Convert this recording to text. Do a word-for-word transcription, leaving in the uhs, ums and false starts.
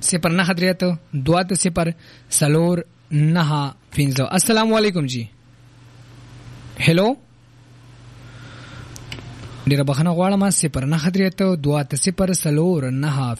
صفر نه درې اته دوه اته صفر څلور نه پنځه. السلام علیکم جی. هلو ډیره بخښنه غواړم. صفر نه درې اته دوه اته صفر څلور نه